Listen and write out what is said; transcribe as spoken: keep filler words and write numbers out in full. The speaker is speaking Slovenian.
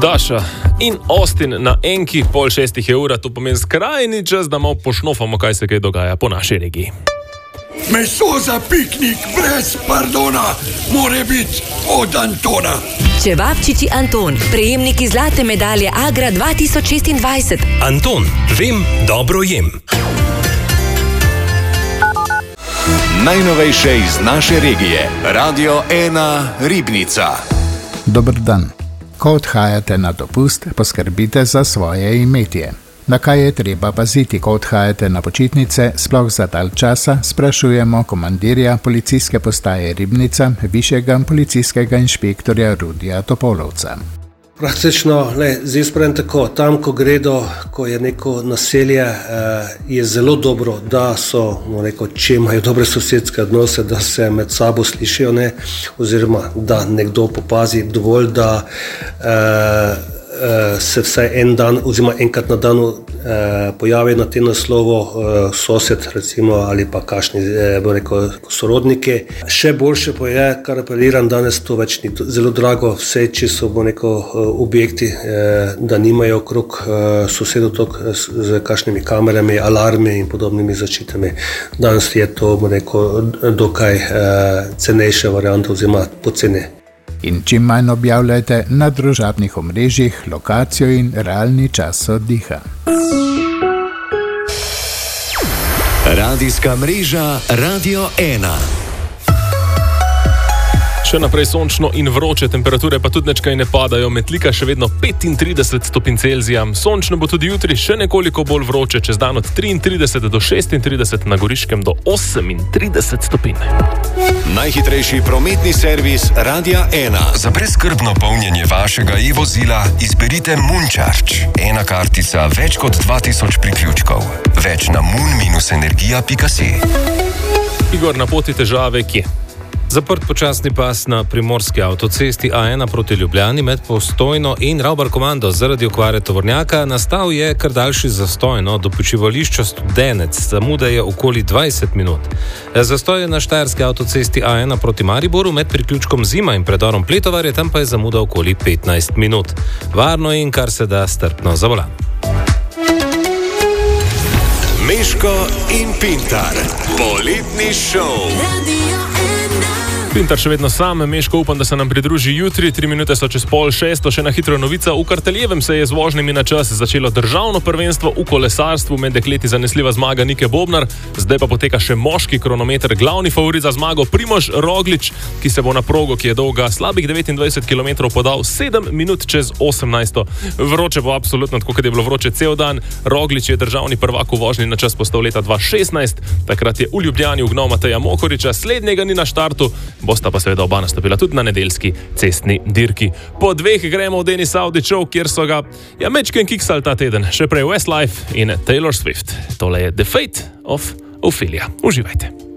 Daša in Austin na enki, pol šestih je ura, to pomeni skrajni čas, da malo pošnofamo, kaj se kaj dogaja po naši regiji. Meso za piknik brez pardona, more biti od Antona. Čevapčiči Anton, prejemniki zlate medalje Agra dva tisoč šestindvajset. Anton, vem, dobro jem. Najnovejše iz naše regije. Radio ena Ribnica. Dober dan. Ko odhajate na dopust, poskrbite za svoje imetje. Na kaj je treba paziti, ko odhajate na počitnice, sploh za dalj časa, sprašujemo komandirja policijske postaje Ribnica, višjega policijskega inšpektorja Rudija Topolovca. Praktično, ne, zdaj spravim tako, tam, ko gredo, ko je neko naselje, eh, je zelo dobro, da so, no, neko, če imajo dobre sosedske odnose, da se med sabo slišijo, ne, oziroma da nekdo popazi dovolj, da eh, eh, se vsaj en dan, oziroma enkrat na danu eh, pojavi na tem naslovu eh, sosed, recimo, ali pa kakšni, eh, bo rekel, sorodniki. Še boljše pa je, kar apeliram danes, to več ni zelo drago, vse, če so, bo rekel, objekti, eh, da nimajo okrog eh, sosedov tok z, z kakšnimi kamerami, alarmi in podobnimi zaščitami. Danes je to, bo rekel, dokaj eh, cenejša varianta oziroma poceni. In čim manj objavljajte na družabnih omrežjih lokacijo in realni čas oddiha. Radijska mreža Radio ena. Še naprej sončno in vroče, temperature pa tudi nečkaj ne padajo, metlika še vedno petintrideset stopinj Celzija. Sončno bo tudi jutri še nekoliko bolj vroče, čez dan od triintrideset do šestintrideset, na Goriškem do osemintrideset stopinj. Najhitrejši prometni servis Radia ena. Za brezskrbno polnjenje vašega e-vozila izberite Moončarč. Ena kartica, več kot dva tisoč priključkov. Več na moon dash energija pika si. Igor, na poti težave kje? Zaprt počasni pas na primorski avtocesti A ena proti Ljubljani med Postojno in Ravbar-Komando zaradi okvare tovornjaka. Nastal je kar daljši zastoj do počivališča Studenec, zamuda je okoli dvajset minut. Zastoj je na štajerski avtocesti A ena proti Mariboru med priključkom Zima in predorom Pletovarje, tam pa je zamuda okoli petnajst minut. Varno in kar se da strpno za volan. Meško in Pintar. Poletni šov. Pintar še vedno sam, Meško upam, da se nam pridruži jutri, tri minute so čez pol šesto, še na hitro novica. V Karteljevem se je z vožnjami na čas začelo državno prvenstvo v kolesarstvu, med dekleti zanesljiva zmaga Nike Bobnar, zdaj pa poteka še moški kronometer, glavni favorit za zmago Primož Roglič, ki se bo na progo, ki je dolga slabih devetindvajset kilometrov, podal sedem minut čez osemnajsto. Vroče bo absolutno, tako kot je bilo vroče cel dan. Roglič je državni prvak v vožnji na čas postal leta dva tisoč šestnajst, takrat je v Ljubljani ugnal Mateja Mokoriča, slednjega ni na štartu, bosta pa seveda oba nastopila tudi na nedeljski cestni dirki. Po dveh gremo v Denis Audi Show, kjer so ga ja mečken kiksali ta teden, še prej Westlife in Taylor Swift. Tole je The Fate of Ophelia. Uživajte.